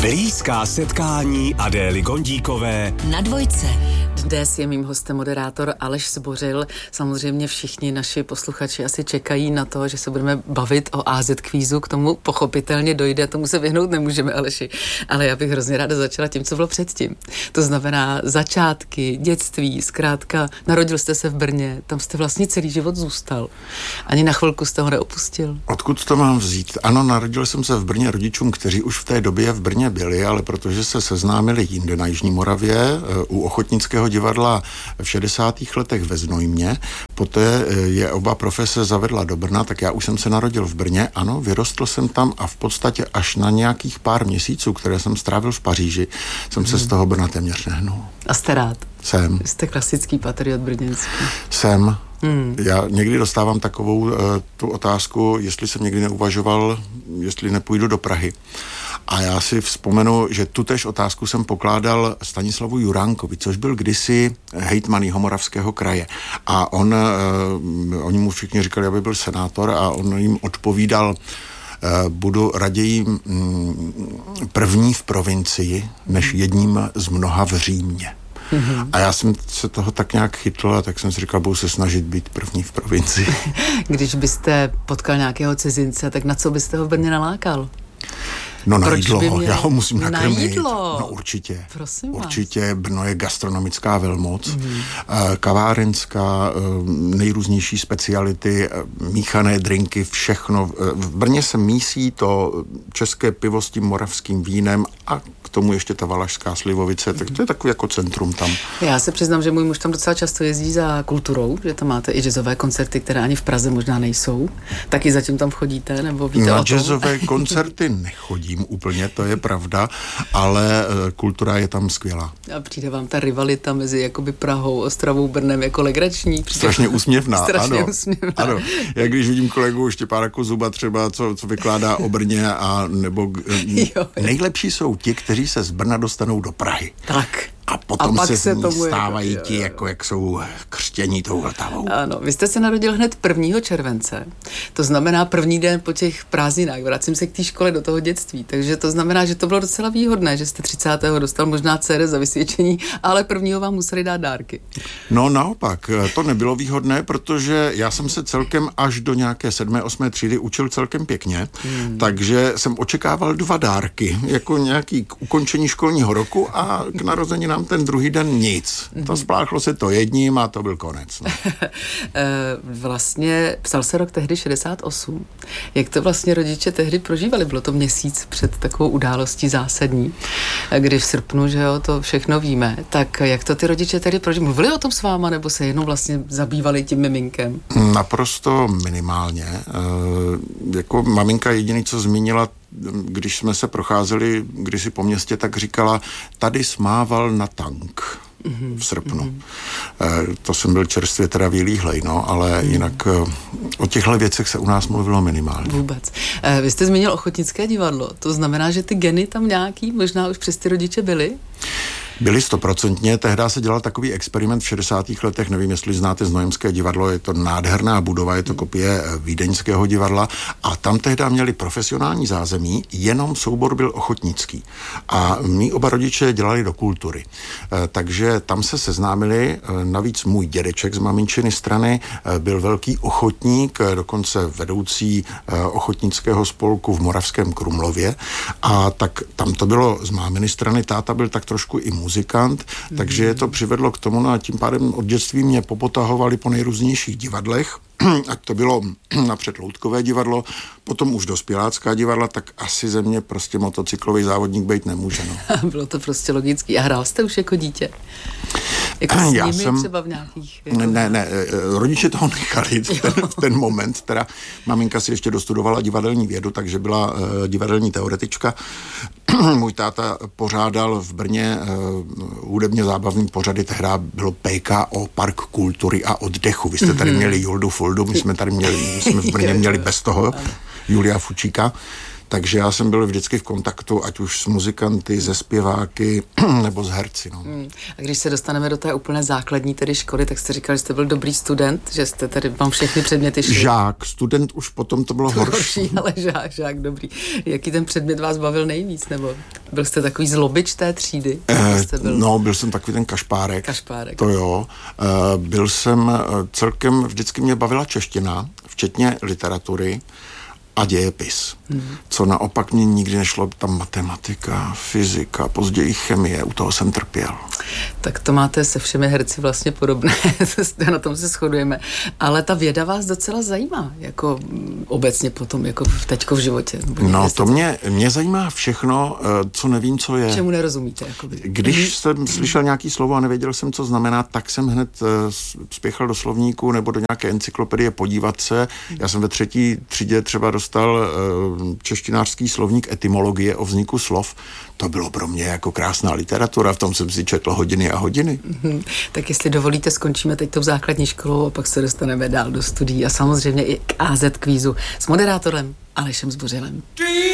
Blízká setkání Adély Gondíkové na Dvojce. Dnes je mým hostem moderátor Aleš Zbořil. Samozřejmě všichni naši posluchači asi čekají na to, že se budeme bavit o AZ kvízu. K tomu pochopitelně dojde, tomu se vyhnout nemůžeme, Aleši. Ale já bych hrozně ráda začala tím, co bylo předtím. To znamená začátky, dětství, zkrátka narodil jste se v Brně, tam jste vlastně celý život zůstal. Ani na chvilku jste ho neopustil. Odkud to mám vzít? Ano, narodil jsem se v Brně rodičům, kteří už v té době v Brně byli, ale protože se seznámili jinde na Jižní Moravě u ochotnického divadla v 60. letech ve Znojmě, poté je oba profese zavedla do Brna, tak já už jsem se narodil v Brně, ano, vyrostl jsem tam a v podstatě až na nějakých pár měsíců, které jsem strávil v Paříži, jsem se z toho Brna téměř nehnul. A jste rád? Jsem. Jste klasický patriot brněnský. Jsem. Já někdy dostávám takovou tu otázku, jestli jsem někdy neuvažoval, jestli nepůjdu do Prahy. A já si vzpomenu, že tutéž otázku jsem pokládal Stanislavu Juránkovi, což byl kdysi hejtman Jihomoravského kraje. A oni mu všichni říkali, aby byl senátor, a on jim odpovídal: budu raději první v provincii, než jedním z mnoha v Římě. A já jsem se toho tak nějak chytl a tak jsem si říkal, budu se snažit být první v provincii. Když byste potkal nějakého cizince, tak na co byste ho v Brně nalákal? No na jídlo, já ho musím nakrmit. Na jídlo? No určitě. Prosím vás. Určitě, Brno je gastronomická velmoc, kavárenská, nejrůznější speciality, míchané drinky, všechno. V Brně se mísí to české pivo s tím moravským vínem a k tomu ještě ta valašská slivovice, tak to je takový jako centrum tam. Já se přiznám, že můj muž tam docela často jezdí za kulturou, že tam máte i jazzové koncerty, které ani v Praze možná nejsou. Taky zatím tam chodíte, nebo víte na o tom? Jazzové koncerty nechodím úplně, to je pravda, ale kultura je tam skvělá. A přijde vám ta rivalita mezi jakoby Prahou, Ostravou, Brnem jako legrační? Strašně úsměvná, Strašně ano. Úsměvná. Ano. Já když vidím kolegu Štěpána Kozuba třeba, co vykládá o Brně, a nebo nejlepší jsou ti, kteří se z Brna dostanou do Prahy. Tak. A potom a se z ní tomu stávají ti, jako jak jsou křtění tou Vltavou. Ano, vy jste se narodil hned 1. července. To znamená první den po těch prázdninách. Vracím se k té škole do toho dětství. Takže to znamená, že to bylo docela výhodné, že jste 30. dostal možná CD za vysvědčení, ale 1. vám museli dát dárky. No naopak, to nebylo výhodné, protože já jsem se celkem až do nějaké 7. 8. třídy učil celkem pěkně, takže jsem očekával 2 dárky, jako nějaký k ukončení školního roku a k narození nám ten druhý den nic. To spláchlo se to jedním a to byl konec. No. Vlastně psal se rok tehdy 68. Jak to vlastně rodiče tehdy prožívali? Bylo to měsíc před takovou událostí zásadní, kdy v srpnu, že jo, to všechno víme. Tak jak to ty rodiče tehdy prožívali? Mluvili o tom s váma, nebo se jenom vlastně zabývali tím miminkem? Naprosto minimálně. Jako maminka jediný, co zmínila, když jsme se procházeli kdysi po městě, tak říkala, tady smával na tank v srpnu. To jsem byl čerstvě teda vylíhlej, no, ale jinak o těchto věcech se u nás mluvilo minimálně. Vůbec. Vy jste zmínil ochotnické divadlo, to znamená, že ty geny tam nějaký možná už přes ty rodiče byly? Byli 100%. Tehdy se dělal takový experiment v 60. letech, nevím, jestli znáte Znojemské divadlo, je to nádherná budova, je to kopie Vídeňského divadla a tam tehdy měli profesionální zázemí, jenom soubor byl ochotnický. A mí oba rodiče dělali do kultury. Takže tam se seznámili, navíc můj dědeček z maminčiny strany byl velký ochotník, dokonce vedoucí ochotnického spolku v Moravském Krumlově, a tak tam to bylo z máminy strany, táta byl tak trošku i muzikant, takže je to přivedlo k tomu, a tím pádem od dětství mě popotahovali po nejrůznějších divadlech, ať to bylo napřed loutkové divadlo, potom už dospělácká divadla, tak asi ze mě prostě motocyklový závodník být nemůže. No. Bylo to prostě logický. A hrál jste už jako dítě? Jako s nimi třeba v nějakých... Jako... Ne, rodiče toho nechali ten moment, teda maminka si ještě dostudovala divadelní vědu, takže byla divadelní teoretička. Můj táta pořádal v Brně hudebně zábavní pořady, tehdy bylo PKO, Park kultury a oddechu. Vy jste tady měli Juldu Fuldu, my jsme v Brně měli bez toho Julia Fučíka. Takže já jsem byl vždycky v kontaktu, ať už s muzikanty, se zpěváky nebo s herci. No. A když se dostaneme do té úplné základní tedy školy, tak jste říkal, že jste byl dobrý student, že jste tady vám všechny předměty šli. Žák, student už potom to bylo horší. Ale žák, dobrý. Jaký ten předmět vás bavil nejvíc, nebo byl jste takový zlobič té třídy? No, byl jsem takový ten kašpárek. Kašpárek. To jo. Byl jsem celkem, vždycky mě bavila čeština, včetně literatury a dějepis. Co naopak mě nikdy nešlo, tam matematika, fyzika, později chemie, u toho jsem trpěl. Tak to máte se všemi herci vlastně podobné, na tom se shodujeme. Ale ta věda vás docela zajímá, jako obecně potom, jako teďko v životě. No to mě zajímá všechno, co nevím, co je. Čemu nerozumíte? Jakoby. Když jsem slyšel nějaký slovo a nevěděl jsem, co znamená, tak jsem hned spěchal do slovníku nebo do nějaké encyklopedie podívat se. Já jsem ve 3. třídě třeba dostal češtinářský slovník etymologie o vzniku slov. To bylo pro mě jako krásná literatura, v tom jsem si četl hodiny a hodiny. Tak jestli dovolíte, skončíme teď tou základní školou a pak se dostaneme dál do studií a samozřejmě i k AZ kvízu s moderátorem Alešem Zbořilem.